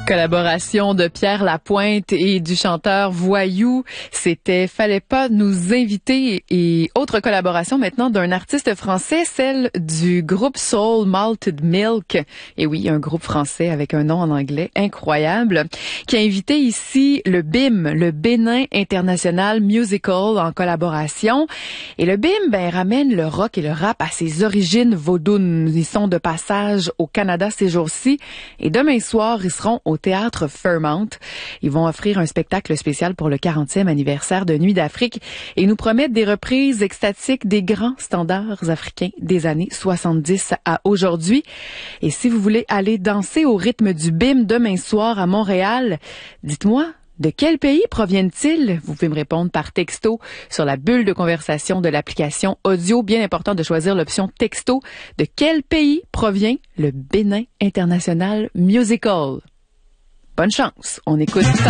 Collaboration de Pierre Lapointe et du chanteur Voyou, c'était Fallait pas nous inviter. Et autre collaboration maintenant d'un artiste français, celle du groupe Soul Malted Milk. Et oui, un groupe français avec un nom en anglais incroyable, qui a invité ici le BIM, le Bénin International Musical, en collaboration. Et le BIM, ramène le rock et le rap à ses origines vaudounes. Ils sont de passage au Canada ces jours-ci. Et demain soir, ils seront au Théâtre Fairmount. Ils vont offrir un spectacle spécial pour le 40e anniversaire de Nuit d'Afrique et nous promettent des reprises extatiques des grands standards africains des années 70 à aujourd'hui. Et si vous voulez aller danser au rythme du BIM demain soir à Montréal, dites-moi, de quel pays proviennent-ils? Vous pouvez me répondre par texto sur la bulle de conversation de l'application audio. Bien important de choisir l'option texto. De quel pays provient le Bénin International Musical? Bonne chance. On écoute ça.